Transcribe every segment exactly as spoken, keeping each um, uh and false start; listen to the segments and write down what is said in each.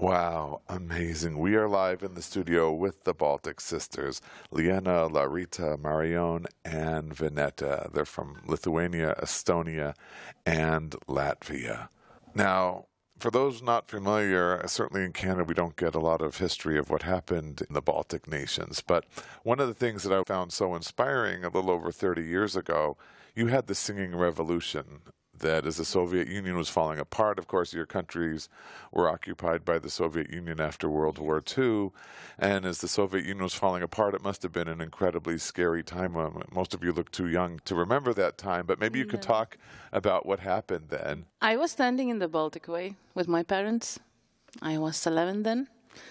Wow, amazing. We are live in the studio with the Baltic sisters, Liena, Larita, Marion, and Vineta. They're from Lithuania, Estonia, and Latvia. Now, for those not familiar, certainly in Canada we don't get a lot of history of what happened in the Baltic nations, but one of the things that I found so inspiring a little over thirty years ago, you had the singing revolution. That as the Soviet Union was falling apart, of course, your countries were occupied by the Soviet Union after World War Two. And as the Soviet Union was falling apart, it must have been an incredibly scary time. Most of you look too young to remember that time, but maybe you could talk about what happened then. I was standing in the Baltic Way with my parents. I was eleven then.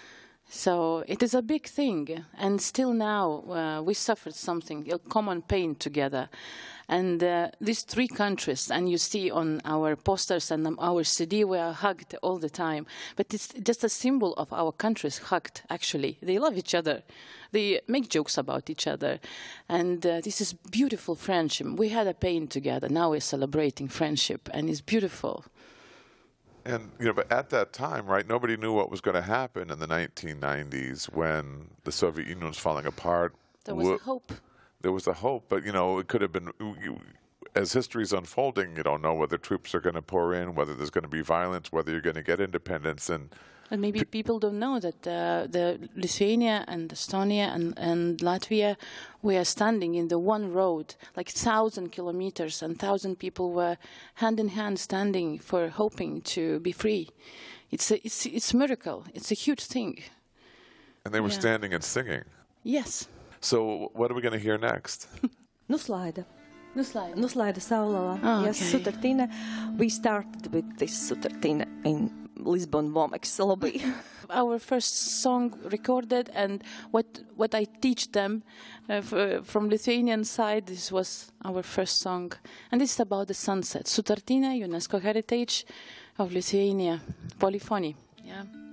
So it is a big thing, and still now uh, we suffered something, a common pain together. And uh, these three countries, and you see on our posters and on our C D, we are hugged all the time. But it's just a symbol of our countries hugged, actually. They love each other. They make jokes about each other. And uh, this is beautiful friendship. We had a pain together. Now we're celebrating friendship, and it's beautiful. And, you know, but at that time, right, nobody knew what was going to happen in the nineteen nineties when the Soviet Union was falling apart. There was a hope. There was a hope, but, you know, it could have been, as history is unfolding, you don't know whether troops are going to pour in, whether there's going to be violence, whether you're going to get independence. And And maybe people don't know that uh, the Lithuania and Estonia and, and Latvia, we are standing in the one road, like thousand kilometers, and thousand people were hand in hand standing for hoping to be free. It's a, it's, it's a miracle. It's a huge thing. And they were yeah. standing and singing. Yes. So what are we going to hear next? Nuslaida. Nuslaida. Nuslaida Saulala. Oh, yes, okay. Sutartina. We started with this Sutartina in Lisbon Womex lobby. Our first song recorded, and what what I teach them uh, from Lithuanian side, this was our first song. And this is about the sunset. Sutartina, UNESCO Heritage of Lithuania, polyphony. Yeah.